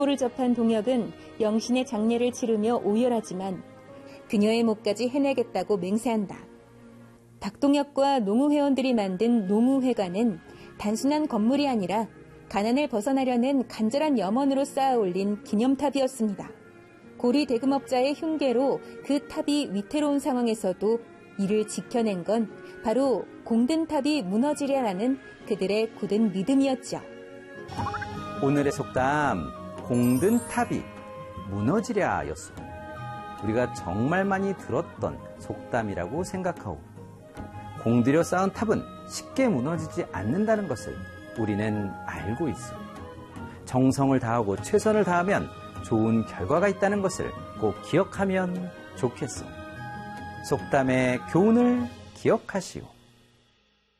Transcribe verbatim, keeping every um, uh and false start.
를 접한 동혁은 영신의 장례를 치르며 오열하지만 그녀의 몫까지 해내겠다고 맹세한다. 박동혁과 농우회원들이 만든 농우회관은 단순한 건물이 아니라 가난을 벗어나려는 간절한 염원으로 쌓아올린 기념탑이었습니다. 고리 대금업자의 흉계로 그 탑이 위태로운 상황에서도 이를 지켜낸 건 바로 공든탑이 무너지랴라는 그들의 굳은 믿음이었죠. 오늘의 속담, 공든탑이 무너지랴였어. 우리가 정말 많이 들었던 속담이라고 생각하고, 공들여 쌓은 탑은 쉽게 무너지지 않는다는 것을 우리는 알고 있어. 정성을 다하고 최선을 다하면 좋은 결과가 있다는 것을 꼭 기억하면 좋겠어. 속담의 교훈을 기억하시오.